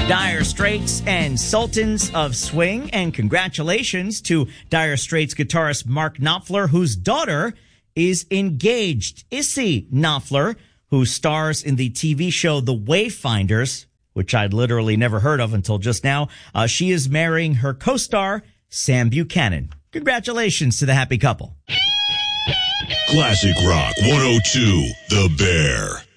Dire Straits and Sultans of Swing. And congratulations to Dire Straits guitarist Mark Knopfler, whose daughter is engaged. Issy Knopfler, who stars in the TV show The Wayfinders, which I'd literally never heard of until just now. She is marrying her co-star, Sam Buchanan. Congratulations to the happy couple. Classic Rock 102, The Bear.